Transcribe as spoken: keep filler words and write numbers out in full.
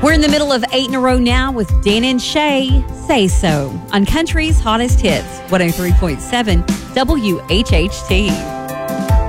We're in the middle of eight in a row now with Dan and Shay. Say So on Country's Hottest Hits, one oh three point seven W H H T.